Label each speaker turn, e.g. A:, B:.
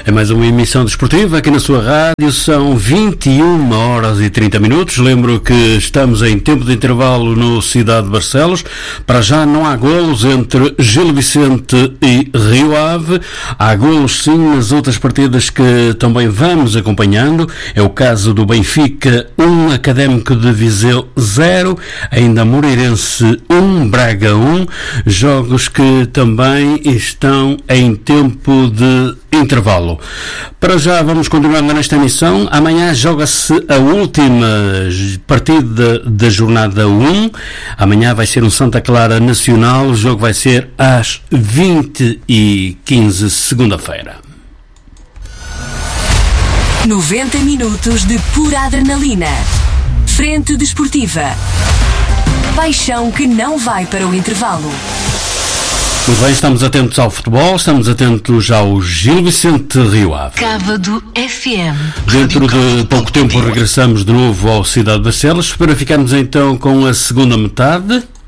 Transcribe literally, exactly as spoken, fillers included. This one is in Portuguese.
A: É mais uma emissão desportiva aqui na sua rádio, são vinte e uma horas e trinta minutos. Lembro que estamos em tempo de intervalo no Cidade de Barcelos. Para já não há golos entre Gil Vicente e Rio Ave. Há golos sim nas outras partidas que também vamos acompanhando. É o caso do Benfica um, Académico de Viseu zero, ainda Moreirense um, Braga um. Jogos que também estão em tempo de intervalo. Para já vamos continuar nesta emissão. Amanhã joga-se a última partida da jornada um. Amanhã vai ser um Santa Clara Nacional. O jogo vai ser às vinte e quinze, segunda-feira.
B: noventa minutos de pura adrenalina. Frente desportiva. Paixão que não vai para o intervalo.
A: Muito bem, estamos atentos ao futebol, estamos atentos ao Gil Vicente Rio Ave.
B: Cávado F M.
A: Dentro de pouco tempo regressamos de novo ao Cidade de Barcelos para ficarmos então com a segunda metade.